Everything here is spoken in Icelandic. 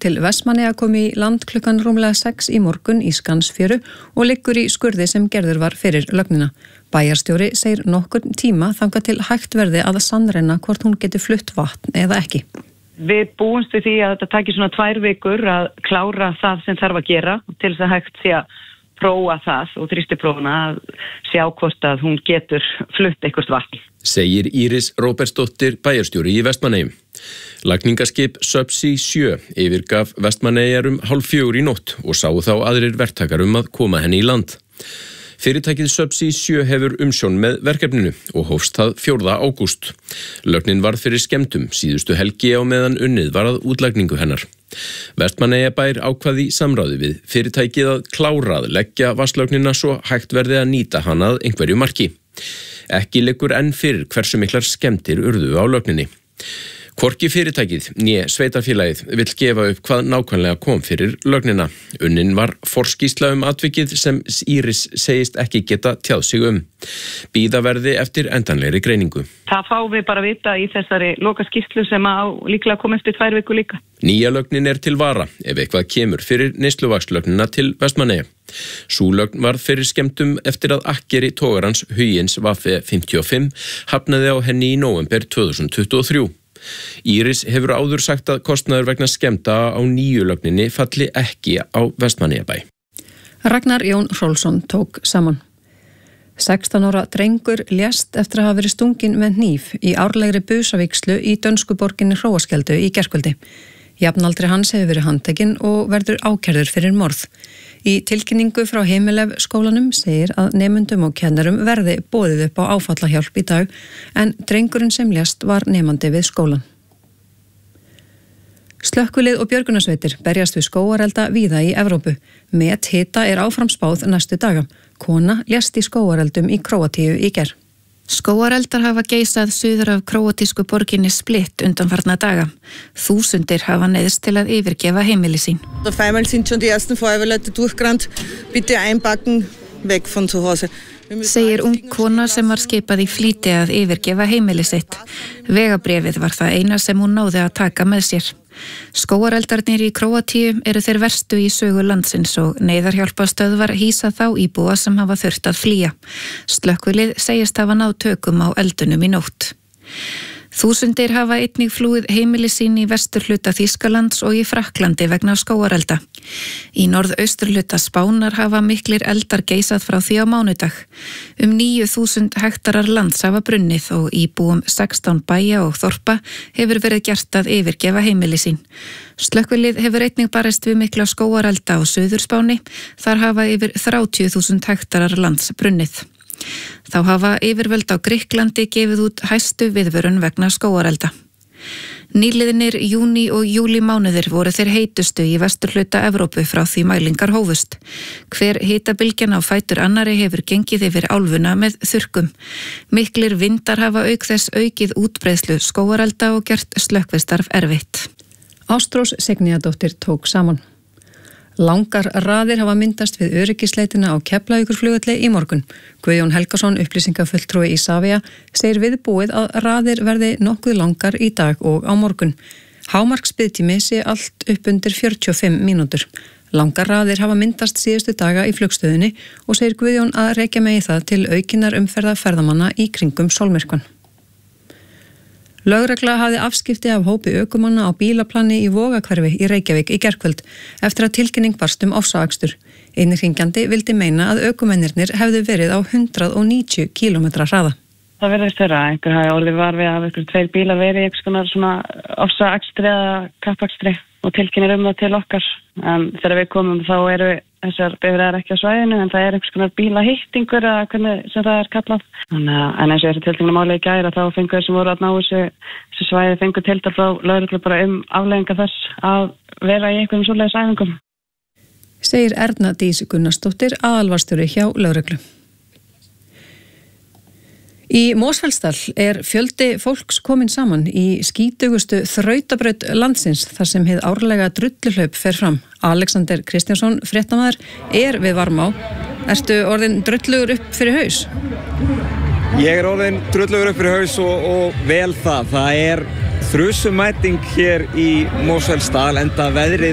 til Vestmannaeyja kom í land klukkan rúmlega 6 í morgun í Skansfjöru og liggur í skurði sem gerður var fyrir lögnina. Bæjarstjóri segir nokkurn tíma þangað til hægt verði að sannreyna hvort hún geti flutt vatn eða ekki. Við búumst við því að þetta taki svona 2 vikur að klára það sem þarf að gera til þess að hægt sé að prófa það og þrýstiprófuna að sjá hvort að hún getur flutt eitthvað vatn. Segir Íris Róbertsdóttir bæjarstjóri í Vestmannaeyjum. Lagningaskip Subsea 7 yfirgaf Vestmannaeyjar 3:30 í nótt og sáu þá aðrir verktakar að koma henni í land. Fyrirtækið Subsea 7 hefur umsjón með verkefninu og hófst það 4. ágúst. Lögnin varð fyrir skemmdum síðustu helgi á meðan unnið var að útlagningu hennar. Vestmannaeyjabær ákvað í samráði við fyrirtækið að klára að leggja vatnslögnina svo hægt verði að nýta hana að einhverju marki. Ekki liggur enn fyrir hversu miklar skemmdir urðu á lögninni. Hvorki fyrirtækið né sveitarfélagið vill gefa upp hvað nákvæmlega kom fyrir lögnina. Unnin var forskýrsla atvikið sem Íris segist ekki geta tjáð sig Bíða verði eftir endanlegri greiningu. Það fáum við bara vita í þessari lokaskýrslu sem á líklega kom eftir 2 vikur líka. Nýja lögnin til vara ef eitthvað kemur fyrir neysluvaxlögnina til Vestmannaeyja. Sú lögn var fyrir skemmdum eftir að akkeri togarans Hugins Vaffe 55 hafnaði á henni í nóvember 2023. Íris hefur áður sagt að kostnaður vegna skemmda á nýju lögninni falli ekki á Vestmannaeyjabæ. Ragnar Jón Hrólfsson tók saman. 16 ára drengur lést eftir að hafa verið stunginn með hníf í árlegri busavígslu í dönsku borginni Hróarskeldu í gærkvöldi. Jafnaldri hans hefur verið handtekinn og verður ákærður fyrir morð. Í tilkynningu frá Heimilef skólanum segir að nemendum og kennarum verði boðið upp á áfallahjálp í dag en drengurinn sem lést var nemandi við skólan. Slökkvilið og björgunarsveitir berjast við skógarelda víða í Evrópu. Methita áfram spáð næstu daga. Kona lést í skógareldum í Króatíu í gær. Skógareldar hafa geisað suður af króatísku borginni Split undanfarna daga. Þúsundir hafa neyðst til að yfirgefa heimili sín. Auf einmal sind schon die ersten Feuerwehrleute durchgerannt. Bitte einpacken, weg von zu Hause. Segir ung kona sem var skipað í flýti að yfirgefa heimili sitt. Vegabréfið var það eina sem hún náði að taka með sér. Skógareldarnir í Króatíu þeir verstu í sögu landsins og neyðarhjálparstöðvar hýsa þá íbúa sem hafa þurft að flýja. Slökkvilið segist hafa náð tökum á eldunum í nótt. Þúsundir hafa einnig flúið heimili sín í vesturhluta Þýskalands og í Frakklandi vegna skógarelda. Í norðausturhluta Spánar hafa miklir eldar geisað frá því á mánudag. 9.000 hektarar lands hafa brunnið og íbúum 16 bæja og þorpa hefur verið gert að yfirgefa heimili sín. Slökkvilið hefur einnig barist við mikla skógarelda á Suðurspáni. Þar hafa yfir 30.000 hektarar lands brunnið. Þá hafa yfirvöld á Grikklandi gefið út hæstu viðvörun vegna skógarelda. Nýliðinir júní og júlí mánuðir voru þeir heitustu í vesturhluta Evrópu frá því mælingar hófust. Hver hitabylgjan á fætur annari hefur gengið yfir álfuna með þurrkum. Miklir vindar hafa auk þess aukið útbreiðslu skógarelda og gert slökkvistarf erfitt. Ástrós Signíadóttir tók saman. Langar raðir hafa myndast við öryggisleitina á Keflavíkurflugvelli í morgun. Guðjón Helgason, upplýsingafulltrúi Isavia, segir viðbúið að raðir verði nokkuð langar í dag og á morgun. Hámarksbiðtími sé allt upp undir 45 mínútur. Langar raðir hafa myndast síðustu daga í flugstöðinni og segir Guðjón að rekja megi það til aukinnar umferðar ferðamanna í kringum sólmyrkvann. Lögregla hafði afskipti af hópi ökumanna á bílaplani í Vogahverfi í Reykjavík í gærkvöld eftir að tilkynning barst ofsaakstur. Innringjandi vildi meina að ökumennirnir hefðu verið á 190 km hraða. Það verðist þeirra, einhver hafi orðið var við að einhver 2 bílar verið í einhvers konar svona ofsaakstri eða kappakstri og tilkynir það til okkar. Þegar við komum þá eru þessar bifreiðar ekki á svæðinu en það einhvers konar bílahittingur eða hvernig sem það kallað. En eins og þessi tilkynningin máli í gær að þá fengu þeir sem voru að ná þessu svæði fengu tiltal frá lögreglu bara afleiðingar þess að vera í einhverjum svoleiðis æfingum. Segir Erna Dís Gunnarsdóttir, aðalvarstjóri hjá lögreglu. Í Mosfellsdal fjöldi fólks komin saman í skítugustu þrautabraut landsins þar sem hið árlega drulluhlaup fer fram. Alexander Kristjánsson, fréttamaður, við Varmá. Ertu orðin drullugur upp fyrir haus? Ég orðin drullugur upp fyrir haus og vel það. Það þrusumæting hér í Mosfellsdal enda veðrið